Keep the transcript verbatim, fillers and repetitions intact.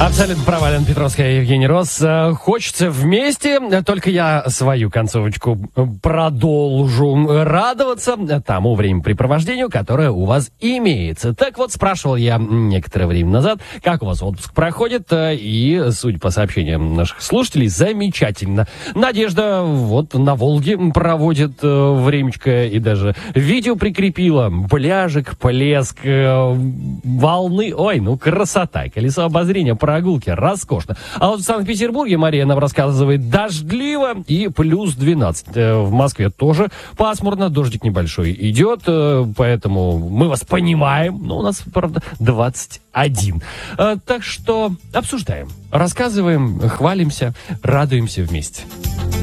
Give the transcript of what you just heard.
Абсолютно права, Лена Петровская и Евгений Росс. Хочется вместе, только я свою концовочку продолжу радоваться тому времяпрепровождению, которое у вас имеется. Так вот, спрашивал я некоторое время назад, как у вас отпуск проходит, и, судя по сообщениям наших слушателей, замечательно. Надежда вот на Волге проводит времечко и даже видео прикрепила. Пляжик, плеск, волны. Ой, ну красота. Колесо обозрения, прогулки, роскошно. А вот в Санкт-Петербурге, Мария нам рассказывает, дождливо и плюс двенадцать. В Москве тоже пасмурно, дождик небольшой идет, поэтому мы вас понимаем. Но у нас, правда, двадцать один. Так что обсуждаем, рассказываем, хвалимся, радуемся вместе.